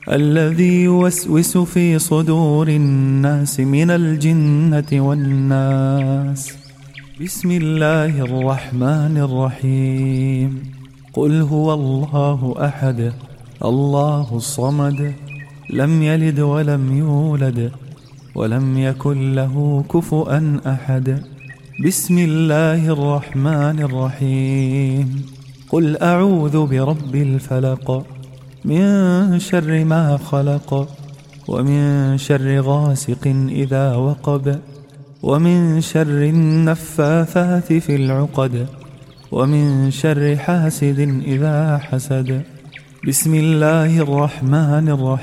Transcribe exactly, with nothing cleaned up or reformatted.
الذي يوسوس في صدور الناس من الجنة والناس. بسم الله الرحمن الرحيم. قل هو الله أحد الله الصمد لم يلد ولم يولد ولم يكن له كفؤا أحد. بسم الله الرحمن الرحيم. قل أعوذ برب الفلق من شر ما خلق ومن شر غاسق إذا وقب ومن شر النفاثات في العقد ومن شر حاسد إذا حسد. بسم الله الرحمن الرحيم.